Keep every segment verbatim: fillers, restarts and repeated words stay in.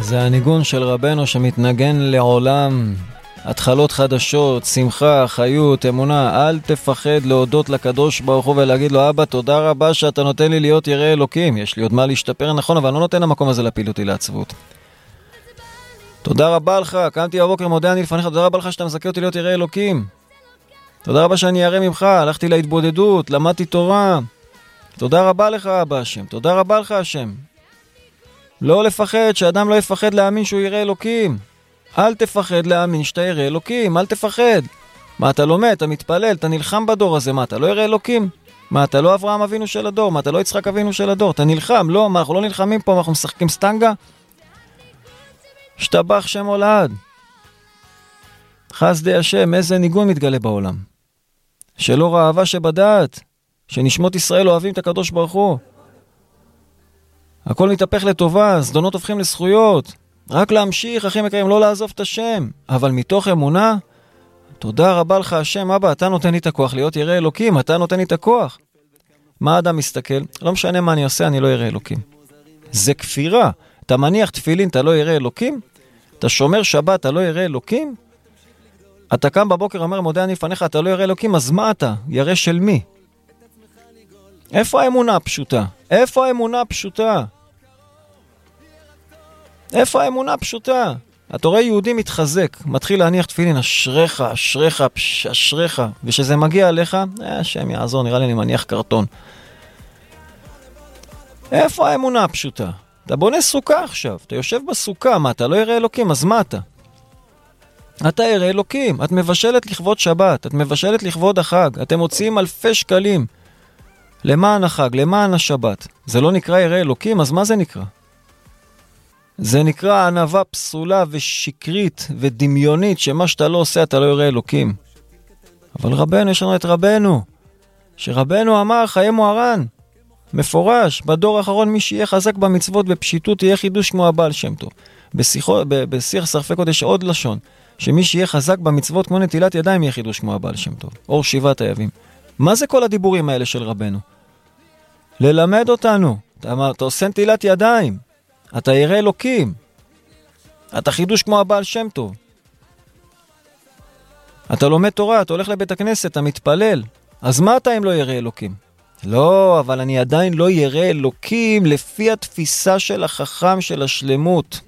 זה הניגון של רבנו שמתנגן לעולם, התחלות חדשות, שמחה, חיות, אמונה. אל תפחד להודות לקדוש ברוך הוא ולהגיד לו, אבא, תודה רבה שאתה נותן לי להיות ירא אלוקים. יש לי עוד מה להשתפר, נכון, אבל אני לא נותן למקום הזה להפיל אותי לעצבות. תודה רבה לך, קמתי בבוקר, מודה אני לפניך, תודה רבה לך שאתה מזכה אותי להיות ירא אלוקים. תודה רבה שאני ירא ממך, הלכתי להתבודדות, למדתי תורה. תודה רבה לך, אבא השם, תודה רבה לך השם. לא לפחד, שאדם לא יפחד להאמין שהוא ירא אלוקים. אל תפחד להאמין שאתה ירא אלוקים, אל תפחד. מה אתה לומד, אתה מתפלל, אתה נלחם בדור הזה, מה אתה לא ירא אלוקים? מה אתה לא אברהם אבינו של הדור, מה אתה לא יצחק אבינו של הדור? אתה נלחם, לא, מה אנחנו לא נלחמים פה, אנחנו משחקים סטנגה? השתבח שם הולד. חסדי השם, איזה ניגון מתגלה בעולם. שלא אהבה שבדעת, שנשמות ישראל אוהבים את הקדוש ברוך הוא. הכל מתהפך לטובה, זדונות הופכים לזכויות. רק להמשיך, אחים יקרים, לא לעזוב את השם. אבל מתוך אמונה, תודה רבה לך השם, אבא, אתה נותן לי את הכוח להיות ירא אלוקים, אתה נותן לי את הכוח. מה האדם מסתכל? לא משנה מה אני עושה, אני לא ירא אלוקים. זה כפירה. אתה מניח תפילין, אתה לא ירא אלוקים? אתה שומר שבת, אתה לא ירא אלוקים? אתה קם בבוקר, אומר, מודה אני לפניך, אתה לא ירא אלוקים, אז מה אתה? ירא של מי? איפה האמונה הפשוטה? איפה האמונה הפשוטה? איפה האמונה הפשוטה? אתה רואה יהודי מתחזק, מתחיל להניח תפילין, אשריך, אשריך, אשריך, ושזה מגיע עליך, אה, השם יעזור, נראה לי אני מניח קרטון. איפה האמונה הפשוטה? אתה בונה סוכה עכשיו, אתה יושב בסוכה, מה, אתה לא ירא אלוקים, אז מה אתה? אתה ירא אלוקים, את מבשלת לכבוד שבת, את מבשלת לכבוד החג, אתם מוציאים אלפי שקלים למען החג, למען השבת. זה לא נקרא ירא אלוקים, אז מה זה נקרא? זה נקרא ענווה פסולה ושקרית ודמיונית, שמה שאתה לא עושה אתה לא ירא אלוקים. אבל רבנו, יש לנו את רבנו, שרבנו אמר חיי מוהר"ן, מפורש, בדור האחרון מי שיהיה חזק במצוות בפשיטות יהיה חידוש כמו הבעל שם טוב. בשיחו, בשיח שרפי קודש עוד לשון, שמי שיהיה חזק במצוות כמו נטילת ידיים יהיה חידוש כמו הבעל שם טוב. אור שבעת הימים. מה זה כל הדיבורים האלה של רבנו? ללמד אותנו. אתה, אתה עושה נטילת ידיים. אתה ירא אלוקים. אתה חידוש כמו הבעל שם טוב. אתה לומד תורה, אתה הולך לבית הכנסת, אתה מתפלל. אז מה אתה אם לא ירא אלוקים? לא, אבל אני עדיין לא ירא אלוקים לפי התפיסה של החכם של השלמות.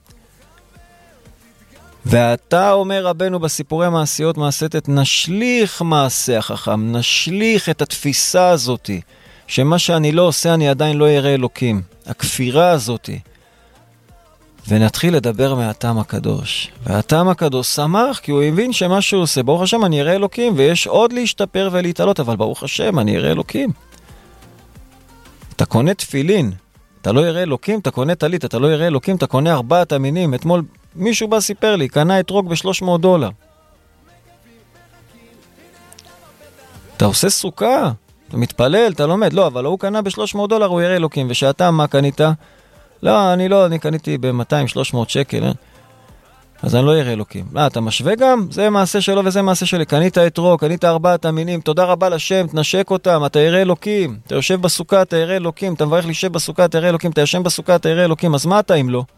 ואתה אומר רבנו בסיפורי מעשיות מעשתת, נשליך מעשה החכם, נשליך את התפיסה הזאת, שמה שאני לא עושה אני עדיין לא ירא אלוקים. הכפירה הזאת. ונתחיל לדבר מהטעם הקדוש. והטעם הקדוש שמח, כי הוא הבין שמה שהוא עושה, ברוך השם אני ירא אלוקים, ויש עוד להשתפר ולהתעלות, אבל ברוך השם אני ירא אלוקים. אתה קונה תפילין, אתה לא ירא אלוקים, אתה קונה טלית, אתה לא ירא אלוקים, אתה קונה ארבעת המינים. אתמול מישהו בא סיפר לי, קנה אתרוג ב-שלוש מאות דולר. אתה עושה סוכה, אתה מתפלל, אתה לומד, לא, אבל הוא קנה ב-שלוש מאות דולר, הוא ירא אלוקים, ושאתה מה קנית? לא, אני לא, אני קניתי ב-מאתיים שלוש מאות שקל, אה? אז אני לא ירא אלוקים. לא, אתה משווה גם? זה מעשה שלו וזה מעשה שלי. קנית אתרוג, קנית ארבעת המינים, תודה רבה לשם, תנשק אותם, אתה ירא אלוקים. אתה יושב בסוכה, אתה ירא אלוקים, אתה מברך להישב בסוכה, אתה ירא אלוקים, אתה ישן בסוכה, אתה ירא אלוקים, אז מה אתה אם לא?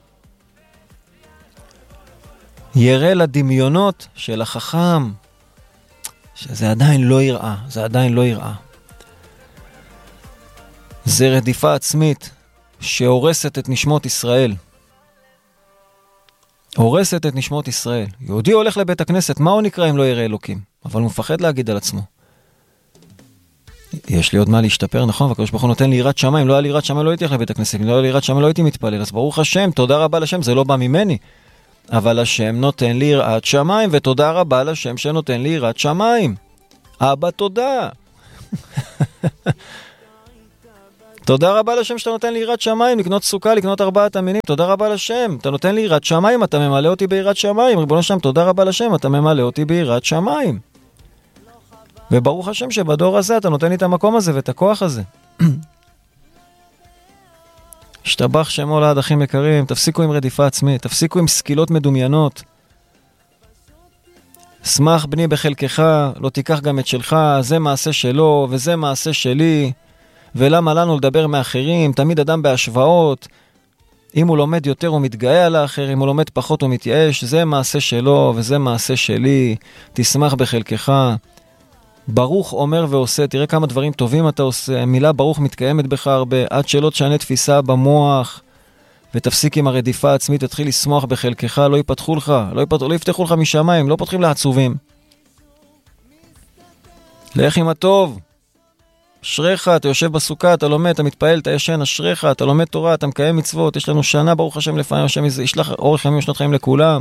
ירא לדמיונות של החכם, שזה עדיין לא יראה, זה עדיין לא יראה. זה רדיפה עצמית שהורסת את נשמות ישראל. הורסת את נשמות ישראל. יהודי הולך לבית הכנסת, מה הוא נקרא אם לא ירא אלוקים? אבל הוא מפחד להגיד על עצמו. יש לי עוד מה להשתפר, נכון? והקדוש ברוך הוא נותן לי יראת שמיים, לא היה לי יראת שמיים, לא הייתי הולך לבית הכנסת, אם לא היה לי יראת שמיים, לא הייתי מתפלל. אז ברוך השם, תודה רבה לשם, זה לא בא ממני. אבל השם נותן לי יראת שמיים, ותודה רבה לשם שנותן לי יראת שמיים. אבא, תודה. תודה רבה לשם שאתה נותן לי יראת שמיים, לקנות סוכה, לקנות ארבעת המינים. תודה רבה לשם, אתה נותן לי יראת שמיים, אתה ממלא אותי ביראת שמיים. ריבונו שם, תודה רבה לשם, אתה ממלא אותי ביראת שמיים. וברוך השם שבדור הזה אתה נותן לי את המקום הזה ואת הכוח הזה. השתבח שמו לעד אחים יקרים, תפסיקו עם רדיפה עצמית, תפסיקו עם סקילות מדומיינות. שמח בני בחלקך, לא תיקח גם את שלך, זה מעשה שלו וזה מעשה שלי. ולמה לנו לדבר מאחרים? תמיד אדם בהשוואות. אם הוא לומד יותר הוא מתגאה על האחר, אם הוא לומד פחות הוא מתייאש, זה מעשה שלו וזה מעשה שלי, תשמח בחלקך. ברוך אומר ועושה, תראה כמה דברים טובים אתה עושה, מילה ברוך מתקיימת בך הרבה, עד שלא תשנה תפיסה במוח, ותפסיק עם הרדיפה העצמית, תתחיל לשמוח בחלקך, לא יפתחו לך, לא, יפת... לא יפתחו לך משמיים, לא פותחים לעצובים. לך עם הטוב, אשריך, אתה יושב בסוכה, אתה לומד, אתה מתפעל, אתה ישן, אשריך, אתה לומד תורה, אתה מקיים מצוות, יש לנו שנה ברוך השם לפעמים, השם ישלח אורך ימים ושנות חיים לכולם.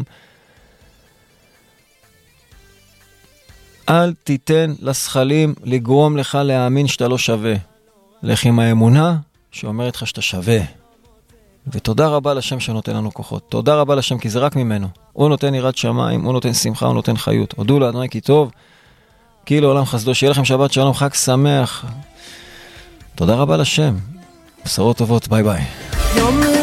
אל תיתן לסחלים לגרום לך להאמין שאתה לא שווה. לך עם האמונה שאומרת לך שאתה שווה. ותודה רבה לשם שנותן לנו כוחות. תודה רבה לשם כי זה רק ממנו. הוא נותן יראת שמיים, הוא נותן שמחה, הוא נותן חיות. הודו לאדוני כי טוב, כי לעולם חסדו. שיהיה לכם שבת שלום, חג שמח. תודה רבה לשם. בשורות טובות, ביי ביי.